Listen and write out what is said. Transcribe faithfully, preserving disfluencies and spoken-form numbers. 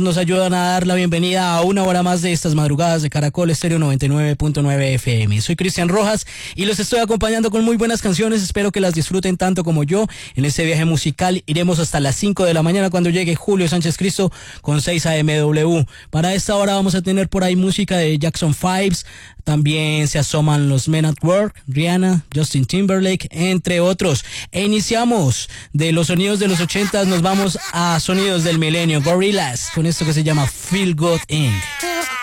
Nos ayudan a dar la bienvenida a una hora más de estas madrugadas de Caracol Estéreo noventa y nueve punto nueve F M. Soy Cristian Rojas y los estoy acompañando con muy buenas canciones. Espero que las disfruten tanto como yo. En este viaje musical iremos hasta las cinco de la mañana cuando llegue Julio Sánchez Cristo con seis A M W. Para esta hora vamos a tener por ahí música de Jackson Fives. También se asoman los Men at Work, Rihanna, Justin Timberlake, entre otros. E iniciamos de los sonidos de los ochentas, nos vamos a sonidos del milenio. Gorillaz, con esto que se llama Feel Good Incorporated.